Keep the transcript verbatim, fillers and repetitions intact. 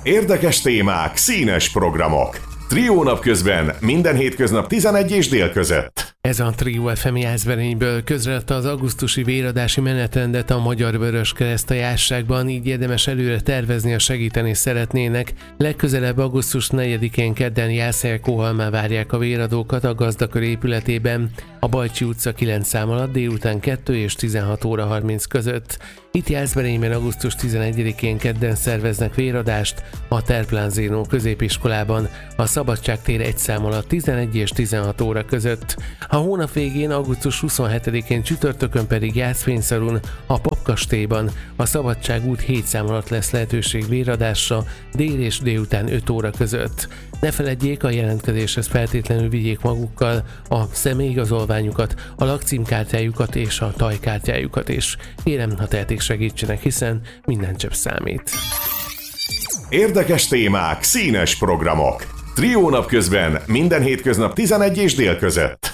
Érdekes témák, színes programok. Trió napközben minden hétköznap tizenegy és dél között. Ez a Trió ef em Jászberényből közreadta az augusztusi véradási menetrendet a Magyar Vöröskereszt a Jászságban, így érdemes előre tervezni, ha segíteni szeretnének. Legközelebb augusztus negyedikén kedden Jász-Helkóhalmán várják a véradókat a Gazdakör épületében, a Bajcsi utca kilenc szám alatt délután kettő és tizenhat óra harminc között. Itt Jászberényben augusztus tizenegyedikén kedden szerveznek véradást a Terplán Zénó középiskolában, a Szabadságtér egy szám alatt tizenegy és tizenhat óra között. A hónap végén, augusztus huszonhetedikén csütörtökön pedig Jászfényszarun, a Papkastélyban, a Szabadság út hét szám alatt lesz lehetőség véradásra dél és délután öt óra között. Ne feledjék, a jelentkezéshez feltétlenül vigyék magukkal a személyigazolványukat, a lakcímkártyájukat és a tajkártyájukat is. Kérem, ha tehetik, segítsenek, hiszen minden csepp számít. Érdekes témák, színes programok. Trió napközben minden hétköznap tizenegy és dél között.